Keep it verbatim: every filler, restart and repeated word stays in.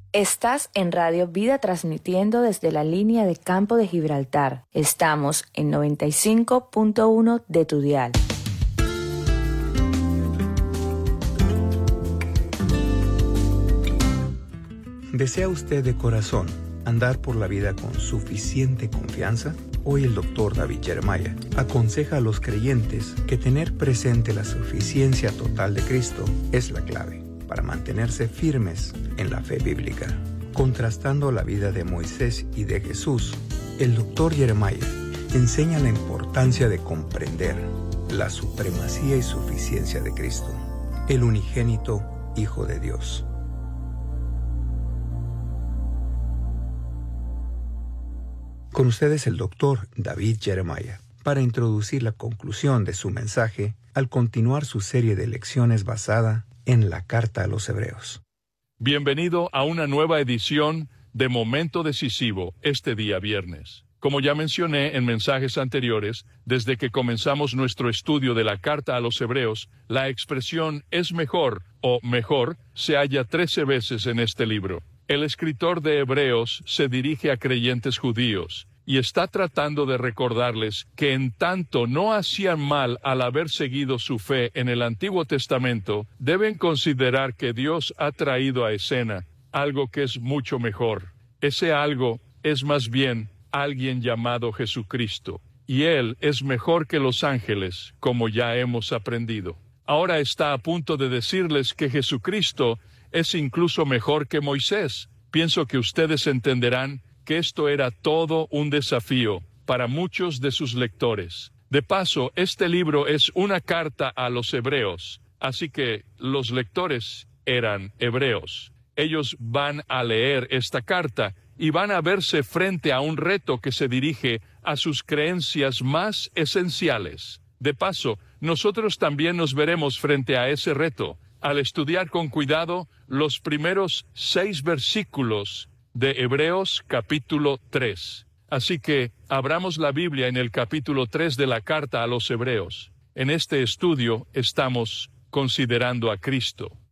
Estás en Radio Vida transmitiendo desde la línea de Campo de Gibraltar. Estamos en noventa y cinco punto uno de tu dial. ¿Desea usted de corazón andar por la vida con suficiente confianza? Hoy el doctor David Jeremiah aconseja a los creyentes que tener presente la suficiencia total de Cristo es la clave para mantenerse firmes en la fe bíblica. Contrastando la vida de Moisés y de Jesús, el doctor Jeremiah enseña la importancia de comprender la supremacía y suficiencia de Cristo, el unigénito Hijo de Dios. Con ustedes el doctor David Jeremiah, para introducir la conclusión de su mensaje al continuar su serie de lecciones basada en la Carta a los Hebreos. Bienvenido a una nueva edición de Momento Decisivo este día viernes. Como ya mencioné en mensajes anteriores, desde que comenzamos nuestro estudio de la Carta a los Hebreos, la expresión «es mejor» o «mejor» se halla trece veces en este libro. El escritor de Hebreos se dirige a creyentes judíos y está tratando de recordarles que en tanto no hacían mal al haber seguido su fe en el Antiguo Testamento, deben considerar que Dios ha traído a escena algo que es mucho mejor. Ese algo es más bien alguien llamado Jesucristo, y Él es mejor que los ángeles, como ya hemos aprendido. Ahora está a punto de decirles que Jesucristo es incluso mejor que Moisés. Pienso que ustedes entenderán que esto era todo un desafío para muchos de sus lectores. De paso, este libro es una carta a los hebreos, así que los lectores eran hebreos. Ellos van a leer esta carta y van a verse frente a un reto que se dirige a sus creencias más esenciales. De paso, nosotros también nos veremos frente a ese reto al estudiar con cuidado los primeros seis versículos de Hebreos capítulo tres. Así que abramos la Biblia en el capítulo tres de la carta a los Hebreos. En este estudio estamos considerando a Cristo.